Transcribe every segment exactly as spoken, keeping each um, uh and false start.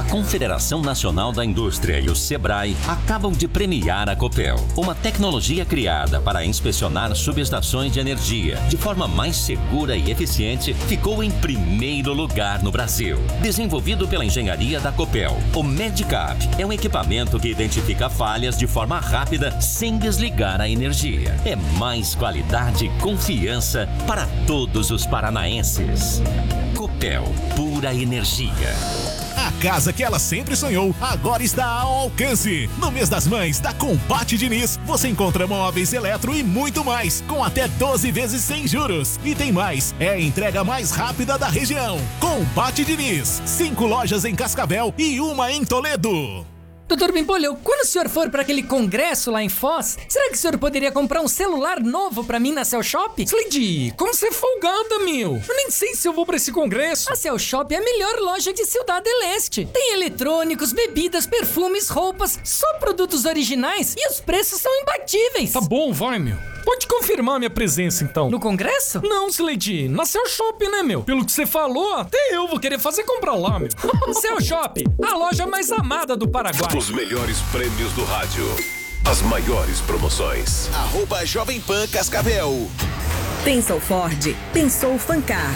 Confederação Nacional da Indústria e o Sebrae acabam de premiar a Copel, uma tecnologia criada para inspecionar subestações de energia de forma mais segura e eficiente, ficou em primeiro lugar no Brasil. Desenvolvido pela engenharia da Copel, o Medicap é um equipamento que identifica falhas de forma rápida sem desligar a energia. É mais qualidade e confiança para todos os paranaenses. Copel, pura energia. A casa que ela sempre sonhou, agora está ao alcance. No mês das mães, da Compate Diniz, você encontra móveis, eletro e muito mais, com até doze vezes sem juros. E tem mais, é a entrega mais rápida da região. Compate Diniz, cinco lojas em Cascavel e uma em Toledo. Doutor Pimpolho, quando o senhor for para aquele congresso lá em Foz, será que o senhor poderia comprar um celular novo pra mim na Cell Shop? Slidy, como você é folgada, meu. Eu nem sei se eu vou pra esse congresso. A Cell Shop é a melhor loja de Ciudad del Este. Tem eletrônicos, bebidas, perfumes, roupas, só produtos originais e os preços são imbatíveis. Tá bom, vai, meu. Pode confirmar minha presença, então. No congresso? Não, Slidy, na Cell Shop, né, meu? Pelo que você falou, até eu vou querer fazer comprar lá, meu. Cell Shop, a loja mais amada do Paraguai. Os melhores prêmios do rádio. As maiores promoções. Arroba Jovem Pan Cascavel. Pensou Ford, pensou Fancar.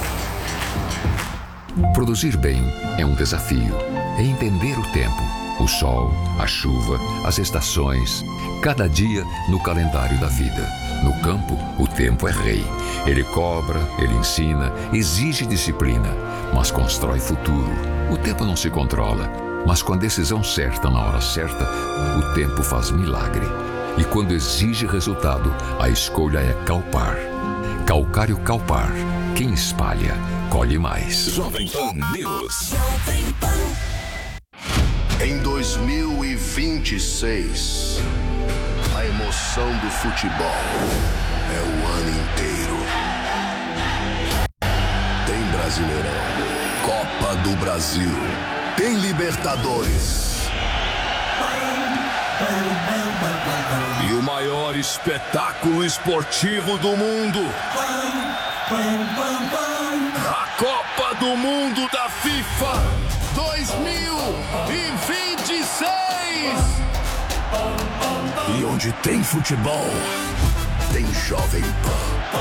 Produzir bem é um desafio. É entender o tempo, o sol, a chuva, as estações, cada dia no calendário da vida. No campo, o tempo é rei. Ele cobra, ele ensina, exige disciplina, mas constrói futuro. O tempo não se controla, mas com a decisão certa na hora certa, o tempo faz milagre. E quando exige resultado, a escolha é Calpar. Calcário Calpar. Quem espalha, colhe mais. Jovem Pan News. Em dois mil e vinte e seis, a emoção do futebol é o ano inteiro. Tem Brasileirão, Copa do Brasil, tem Libertadores. E o maior espetáculo esportivo do mundo, a Copa do Mundo da FIFA dois mil e vinte e seis. E onde tem futebol, tem Jovem Pan.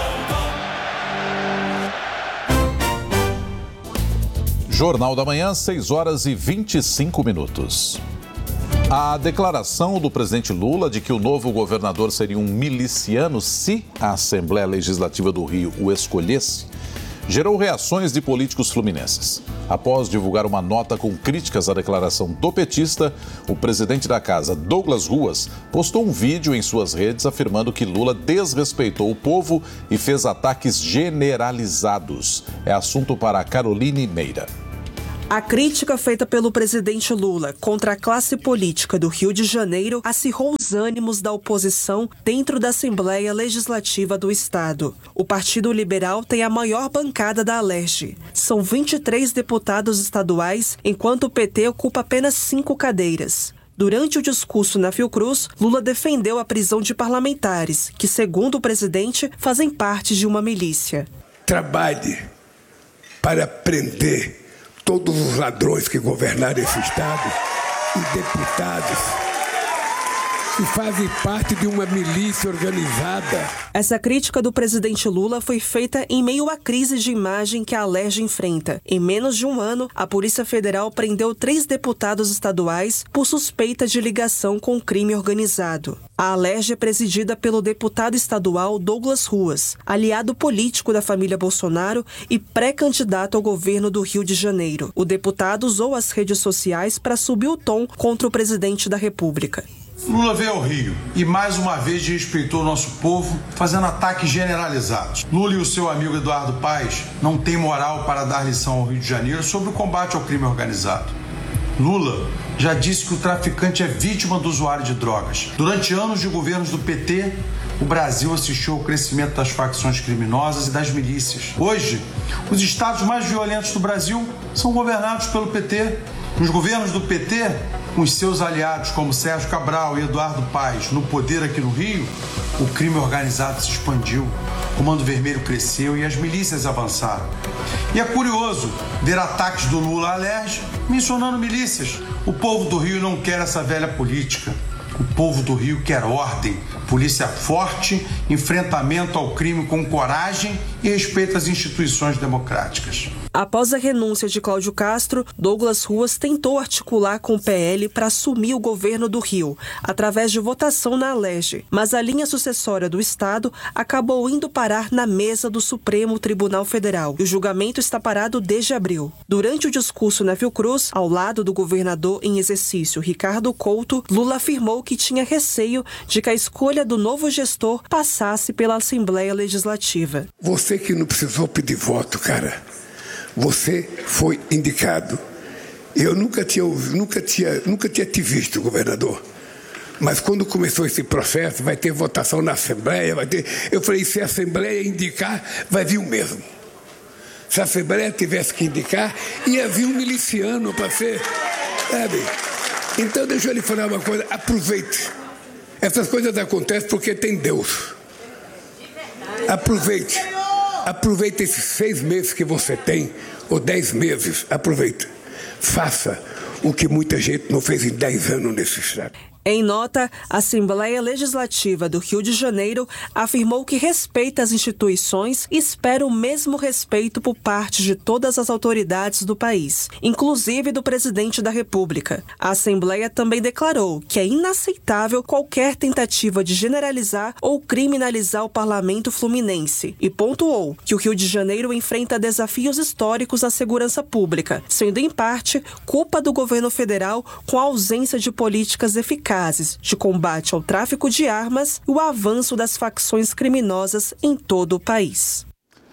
Jornal da Manhã, seis horas e vinte e cinco minutos. A declaração do presidente Lula de que o novo governador seria um miliciano se a Assembleia Legislativa do Rio o escolhesse, gerou reações de políticos fluminenses. Após divulgar uma nota com críticas à declaração do petista, o presidente da casa, Douglas Ruas, postou um vídeo em suas redes afirmando que Lula desrespeitou o povo e fez ataques generalizados. É assunto para a Caroline Meira. A crítica feita pelo presidente Lula contra a classe política do Rio de Janeiro acirrou os ânimos da oposição dentro da Assembleia Legislativa do Estado. O Partido Liberal tem a maior bancada da Alerj. São vinte e três deputados estaduais, enquanto o P T ocupa apenas cinco cadeiras. Durante o discurso na Fiocruz, Lula defendeu a prisão de parlamentares, que, segundo o presidente, fazem parte de uma milícia. Trabalhe para prender todos os ladrões que governaram esse Estado e deputados que fazem parte de uma milícia organizada. Essa crítica do presidente Lula foi feita em meio à crise de imagem que a Alerj enfrenta. Em menos de um ano, a Polícia Federal prendeu três deputados estaduais por suspeita de ligação com o crime organizado. A Alerj é presidida pelo deputado estadual Douglas Ruas, aliado político da família Bolsonaro e pré-candidato ao governo do Rio de Janeiro. O deputado usou as redes sociais para subir o tom contra o presidente da República. Lula veio ao Rio e mais uma vez desrespeitou o nosso povo, fazendo ataques generalizados. Lula e o seu amigo Eduardo Paes não têm moral para dar lição ao Rio de Janeiro sobre o combate ao crime organizado. Lula já disse que o traficante é vítima do usuário de drogas. Durante anos de governos do P T, o Brasil assistiu ao crescimento das facções criminosas e das milícias. Hoje, os estados mais violentos do Brasil são governados pelo P T. Nos governos do P T, com os seus aliados como Sérgio Cabral e Eduardo Paes no poder aqui no Rio, o crime organizado se expandiu, o Comando Vermelho cresceu e as milícias avançaram. E é curioso ver ataques do Lula à Alerj mencionando milícias. O povo do Rio não quer essa velha política. O povo do Rio quer ordem, polícia forte, enfrentamento ao crime com coragem e respeito às instituições democráticas. Após a renúncia de Cláudio Castro, Douglas Ruas tentou articular com o P L para assumir o governo do Rio, através de votação na Alerj. Mas a linha sucessória do Estado acabou indo parar na mesa do Supremo Tribunal Federal. E o julgamento está parado desde abril. Durante o discurso na Fiocruz, ao lado do governador em exercício, Ricardo Couto, Lula afirmou que tinha receio de que a escolha do novo gestor passasse pela Assembleia Legislativa. Você que não precisou pedir voto, cara. Você foi indicado. Eu nunca tinha, nunca tinha, nunca tinha te visto, governador. Mas quando começou esse processo, vai ter votação na Assembleia, vai ter... Eu falei, se a Assembleia indicar, vai vir o mesmo. Se a Assembleia tivesse que indicar, ia vir um miliciano para ser... Sabe? Então, deixa eu lhe falar uma coisa, aproveite. Essas coisas acontecem porque tem Deus. Aproveite. Aproveite esses seis meses que você tem, ou dez meses, aproveita. Faça o que muita gente não fez em dez anos nesse estado. Em nota, a Assembleia Legislativa do Rio de Janeiro afirmou que respeita as instituições e espera o mesmo respeito por parte de todas as autoridades do país, inclusive do presidente da República. A Assembleia também declarou que é inaceitável qualquer tentativa de generalizar ou criminalizar o parlamento fluminense e pontuou que o Rio de Janeiro enfrenta desafios históricos na segurança pública, sendo em parte culpa do governo federal com a ausência de políticas eficazes de combate ao tráfico de armas e o avanço das facções criminosas em todo o país.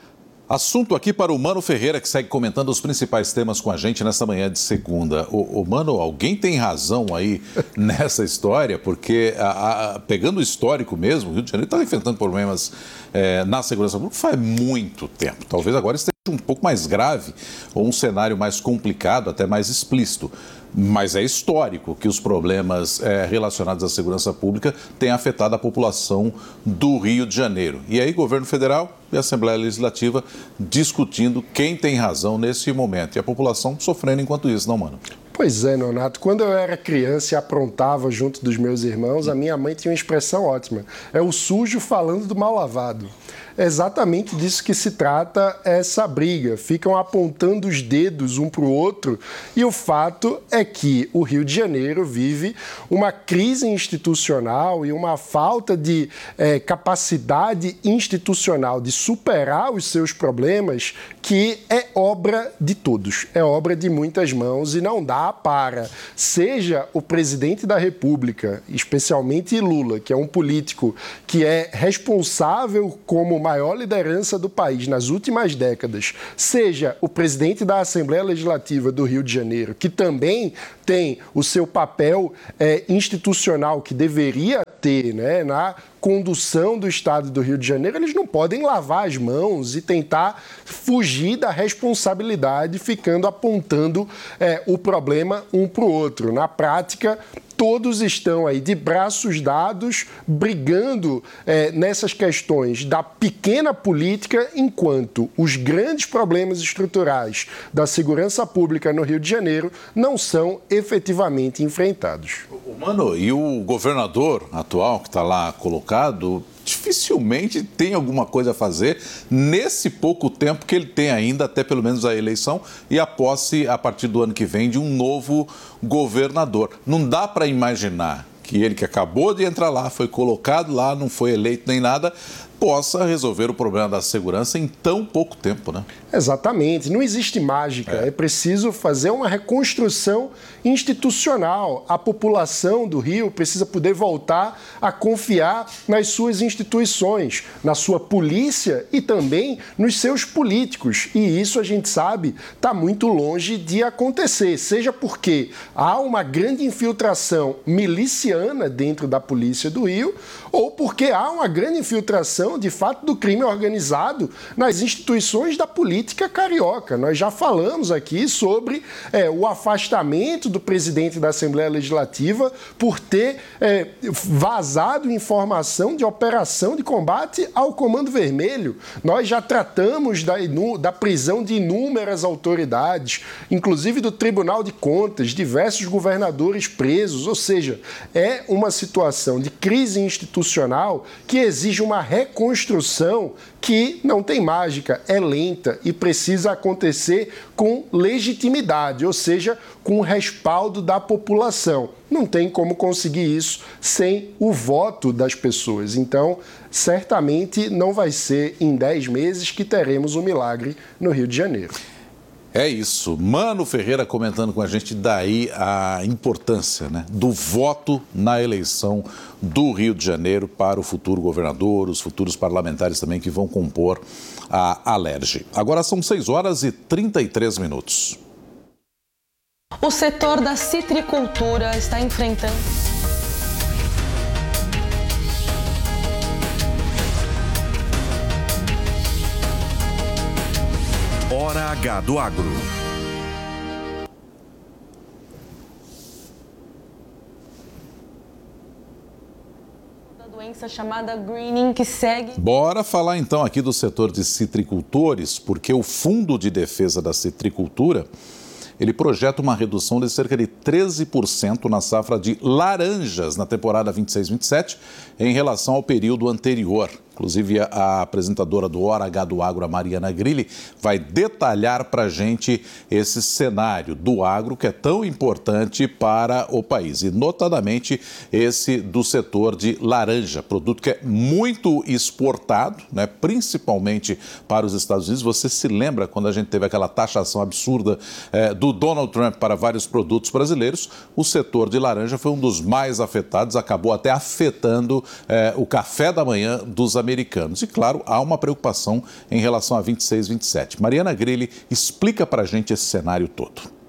Assunto aqui para o Mano Ferreira, que segue comentando os principais temas com a gente nesta manhã de segunda. O, o Mano, alguém tem razão aí nessa história, porque a, a, pegando o histórico mesmo, o Rio de Janeiro está enfrentando problemas é, na segurança pública faz muito tempo. Talvez agora esteja um pouco mais grave ou um cenário mais complicado, até mais explícito. Mas é histórico que os problemas é, relacionados à segurança pública têm afetado a população do Rio de Janeiro. E aí, governo federal e Assembleia Legislativa discutindo quem tem razão nesse momento. E a população sofrendo enquanto isso, não, Mano? Pois é, Nonato. Quando eu era criança e aprontava junto dos meus irmãos, a minha mãe tinha uma expressão ótima. É o sujo falando do mal lavado. É exatamente disso que se trata essa briga. Ficam apontando os dedos um para o outro e o fato é que o Rio de Janeiro vive uma crise institucional e uma falta de é, capacidade institucional de superar os seus problemas que é obra de todos, é obra de muitas mãos e não dá para, seja o presidente da República, especialmente Lula, que é um político que é responsável como maior liderança do país nas últimas décadas, seja o presidente da Assembleia Legislativa do Rio de Janeiro, que também tem o seu papel é, institucional que deveria ter, né, na condução do Estado do Rio de Janeiro, eles não podem lavar as mãos e tentar fugir da responsabilidade, ficando apontando é, o problema um para o outro. Na prática, todos estão aí de braços dados, brigando é, nessas questões da pequena política, enquanto os grandes problemas estruturais da segurança pública no Rio de Janeiro não são efetivamente enfrentados. Mano, e o governador atual que está lá colocado dificilmente tem alguma coisa a fazer nesse pouco tempo que ele tem ainda, até pelo menos a eleição e a posse a partir do ano que vem de um novo governador. Não dá para imaginar que ele que acabou de entrar lá, foi colocado lá, não foi eleito nem nada, possa resolver o problema da segurança em tão pouco tempo, né? Exatamente. Não existe mágica. É, é preciso fazer uma reconstrução institucional. A população do Rio precisa poder voltar a confiar nas suas instituições, na sua polícia e também nos seus políticos. E isso, a gente sabe, está muito longe de acontecer. Seja porque há uma grande infiltração miliciana dentro da polícia do Rio ou porque há uma grande infiltração atuação, de fato, do crime organizado nas instituições da política carioca. Nós já falamos aqui sobre é, o afastamento do presidente da Assembleia Legislativa por ter é, vazado informação de operação de combate ao Comando Vermelho. Nós já tratamos da, da prisão de inúmeras autoridades, inclusive do Tribunal de Contas, diversos governadores presos, ou seja, é uma situação de crise institucional que exige uma reconstrução que não tem mágica, é lenta e precisa acontecer com legitimidade, ou seja, com o respaldo da população. Não tem como conseguir isso sem o voto das pessoas. Então, certamente não vai ser em dez meses que teremos um milagre no Rio de Janeiro. É isso. Mano Ferreira comentando com a gente daí a importância, né, do voto na eleição do Rio de Janeiro para o futuro governador, os futuros parlamentares também que vão compor a Alerj. Agora são seis horas e trinta e três minutos. O setor da citricultura está enfrentando... Hora H do Agro. Da doença chamada greening que segue... Bora falar então aqui do setor de citricultores, porque o Fundo de Defesa da Citricultura, ele projeta uma redução de cerca de treze por cento na safra de laranjas na temporada vinte e seis vinte e sete em relação ao período anterior. Inclusive, a apresentadora do Hora H do Agro, a Mariana Grilli, vai detalhar para a gente esse cenário do agro que é tão importante para o país. E, notadamente, esse do setor de laranja, produto que é muito exportado, né, principalmente para os Estados Unidos. Você se lembra quando a gente teve aquela taxação absurda eh, do Donald Trump para vários produtos brasileiros? O setor de laranja foi um dos mais afetados, acabou até afetando eh, o café da manhã dos americanos. americanos. E, claro, há uma preocupação em relação a vinte e seis vinte e sete. Mariana Grilli explica para a gente esse cenário todo.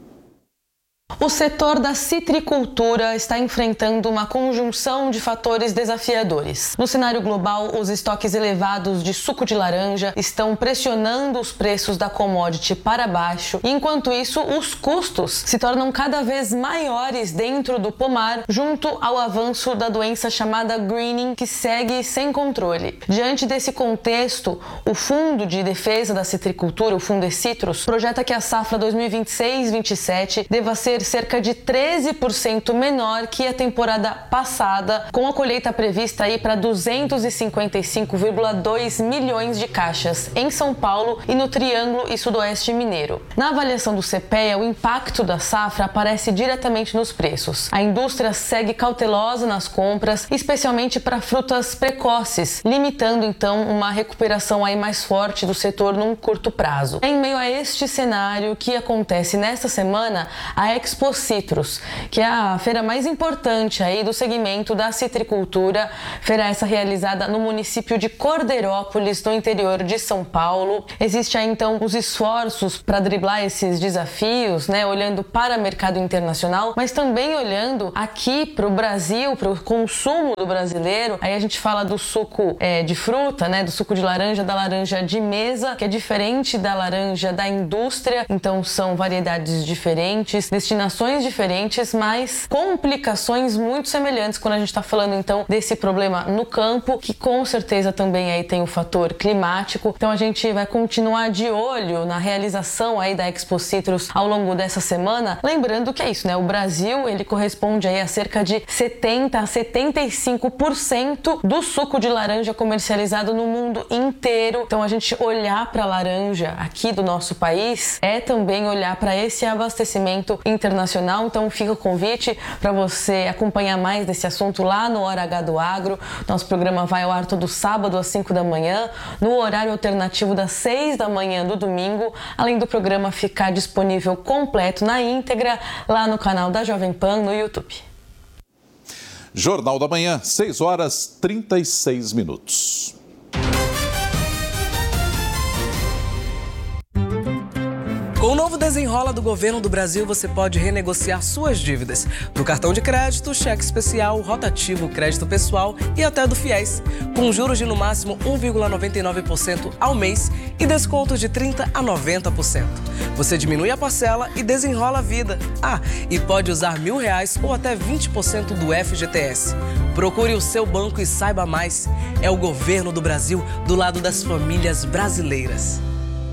O setor da citricultura está enfrentando uma conjunção de fatores desafiadores. No cenário global, os estoques elevados de suco de laranja estão pressionando os preços da commodity para baixo, e enquanto isso, os custos se tornam cada vez maiores dentro do pomar, junto ao avanço da doença chamada greening, que segue sem controle. Diante desse contexto, o Fundo de Defesa da Citricultura, o Fundecitrus, projeta que a safra dois mil e vinte e seis vinte e sete deva ser cerca de treze por cento menor que a temporada passada, com a colheita prevista aí para duzentos e cinquenta e cinco vírgula dois milhões de caixas em São Paulo e no Triângulo e Sudoeste Mineiro. Na avaliação do CEPEA, o impacto da safra aparece diretamente nos preços. A indústria segue cautelosa nas compras, especialmente para frutas precoces, limitando então uma recuperação aí mais forte do setor num curto prazo. Em meio a este cenário que acontece nesta semana, a Expo Citrus, que é a feira mais importante aí do segmento da citricultura, feira essa realizada no município de Cordeirópolis, no interior de São Paulo. Existe aí então os esforços para driblar esses desafios, né, olhando para o mercado internacional, mas também olhando aqui para o Brasil, para o consumo do brasileiro. Aí a gente fala do suco é, de fruta, né, do suco de laranja, da laranja de mesa, que é diferente da laranja da indústria, então são variedades diferentes, destinações diferentes, mas complicações muito semelhantes quando a gente está falando então desse problema no campo, que com certeza também aí tem o fator climático. Então a gente vai continuar de olho na realização aí da Expo Citrus ao longo dessa semana, lembrando que é isso, né? O Brasil, ele corresponde aí a cerca de setenta a setenta e cinco por cento do suco de laranja comercializado no mundo inteiro. Então a gente olhar para a laranja aqui do nosso país é também olhar para esse abastecimento internacional. Então fica o convite para você acompanhar mais desse assunto lá no Hora H do Agro. Nosso programa vai ao ar todo sábado às cinco da manhã, no horário alternativo das seis da manhã do domingo, além do programa ficar disponível completo na íntegra lá no canal da Jovem Pan no YouTube. Jornal da Manhã, seis horas e trinta e seis minutos. Com o novo Desenrola do Governo do Brasil, você pode renegociar suas dívidas do cartão de crédito, cheque especial, rotativo, crédito pessoal e até do FIES, com juros de no máximo um vírgula noventa e nove por cento ao mês e descontos de trinta por cento a noventa por cento. Você diminui a parcela e desenrola a vida. Ah, e pode usar mil reais ou até vinte por cento do F G T S. Procure o seu banco e saiba mais. É o Governo do Brasil do lado das famílias brasileiras.